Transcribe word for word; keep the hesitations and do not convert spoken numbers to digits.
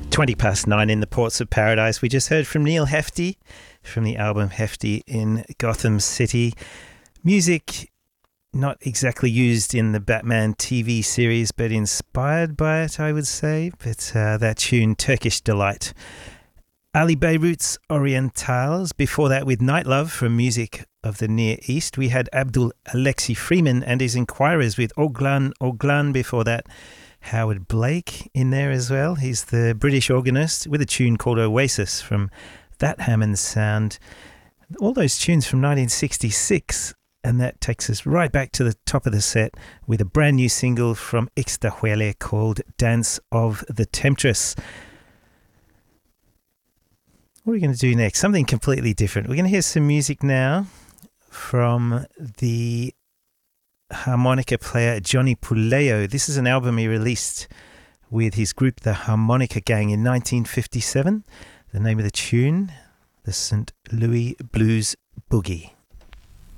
twenty past nine in the Ports of Paradise. We just heard from Neil Hefti from the album Hefti in Gotham City. Music not exactly used in the Batman T V series, but inspired by it, I would say. But uh, that tune, Turkish Delight. Ali Beirut's Orientals. Before that, with Night Love from Music of the Near East. We had Abdul Alexi Freeman and his Inquirers with Oglan Oglan. Before that, Howard Blake in there as well. He's the British organist with a tune called Oasis from That Hammond Sound. All those tunes from nineteen sixty-six. And that takes us right back to the top of the set with a brand new single from Ixtahuele called Dance of the Temptress. What are we going to do next? Something completely different. We're going to hear some music now from the harmonica player Johnny Puleo. This is an album he released with his group The Harmonica Gang in nineteen fifty-seven. The name of the tune, the Saint Louis Blues Boogie.